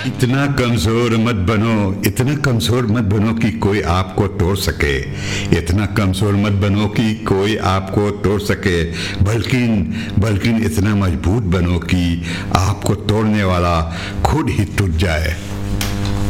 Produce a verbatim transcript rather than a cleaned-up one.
इतना कमजोर मत बनो, इतना कमजोर मत बनो कि कोई आपको तोड़ सके। इतना कमजोर मत बनो कि कोई आपको तोड़ सके, बल्कि बल्कि इतना मजबूत बनो कि आपको तोड़ने वाला खुद ही टूट जाए।